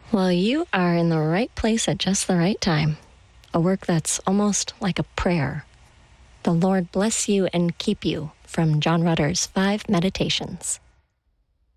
Well, you are in the right place at just the right time. A work that's almost like a prayer. The Lord bless you and keep you from John Rutter's 5 Meditations.